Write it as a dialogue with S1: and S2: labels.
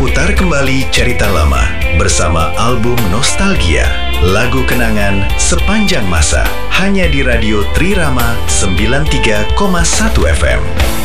S1: Putar kembali cerita lama bersama album Nostalgia, lagu kenangan sepanjang masa, hanya di Radio Trirama 93,1 FM.